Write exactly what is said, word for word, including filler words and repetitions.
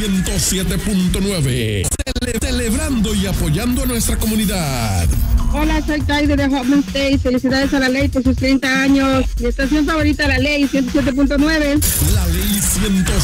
ciento siete punto nueve. Cele- celebrando y apoyando a nuestra comunidad. Hola, soy Taide de Hoffman State. Felicidades a la ley por sus treinta años. Mi estación favorita, la ley ciento siete punto nueve. La ley ciento